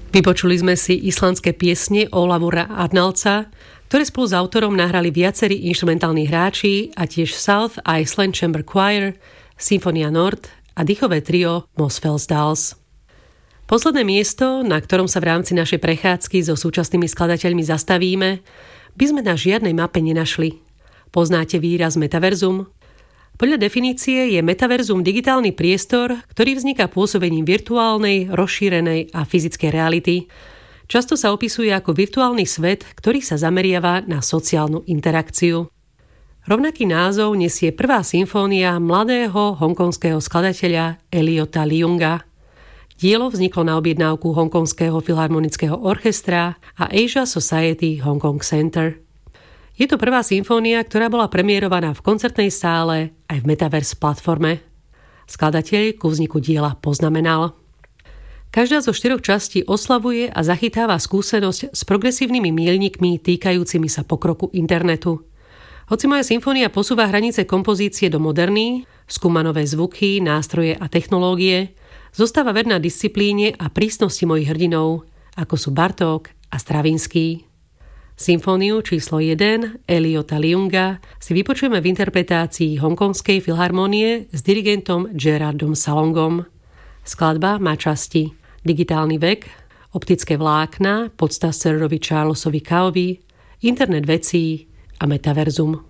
Vypočuli sme si islandské piesne Ólafura Arnaldsa, ktoré spolu s autorom nahrali viacerí inštrumentálni hráči a tiež South Iceland Chamber Choir, Sinfonia Nord a dýchové trio Mosfellsdals. Posledné miesto, na ktorom sa v rámci našej prechádzky so súčasnými skladateľmi zastavíme, by sme na žiadnej mape nenašli. Poznáte výraz metaverzum? Podľa definície je metaverzum digitálny priestor, ktorý vzniká pôsobením virtuálnej, rozšírenej a fyzickej reality. Často sa opisuje ako virtuálny svet, ktorý sa zameriava na sociálnu interakciu. Rovnaký názov nesie prvá symfónia mladého hongkongského skladateľa Eliota Liunga. Dielo vzniklo na objednávku Hongkongského filharmonického orchestra a Asia Society Hong Kong Center. Je to prvá symfónia, ktorá bola premiérovaná v koncertnej sále aj v Metaverse platforme. Skladateľ ku vzniku diela poznamenal: Každá zo 4 častí oslavuje a zachytáva skúsenosť s progresívnymi míľnikmi týkajúcimi sa pokroku internetu. Hoci moja symfónia posúva hranice kompozície do moderní, skúma nové zvuky, nástroje a technológie, zostáva verná disciplíne a prísnosti mojich hrdinov, ako sú Bartók a Stravinský. Symfóniu číslo 1 Eliota Liunga si vypočujeme v interpretácii Hongkongskej filharmonie s dirigentom Gerardom Salongom. Skladba má časti Digitálny vek, Optické vlákna, podsta Sirovi Charlesovi Kaovi, Internet vecí a Metaverzum.